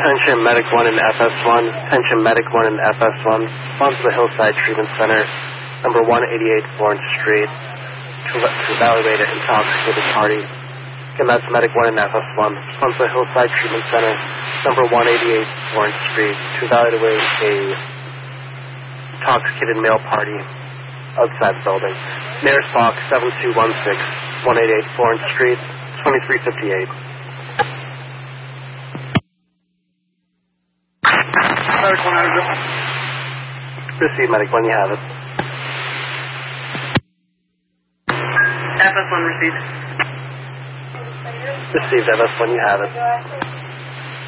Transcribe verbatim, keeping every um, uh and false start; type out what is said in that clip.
Attention Medic one and F S one. Attention Medic one and F S one. Respond to the Hillside Treatment Center, number one eighty-eight Florence Street, to, to evaluate an intoxicated party. Again, that's Medic one and F S one. Respond to the Hillside Treatment Center, number one eighty-eight Florence Street, to evaluate a intoxicated male party outside the building. Nearest box seven two one six, one eighty-eight Florence Street, twenty-three fifty-eight. Medic one, how to go? Receive Medic one, you have it. F S one received. Received F S one, you have it.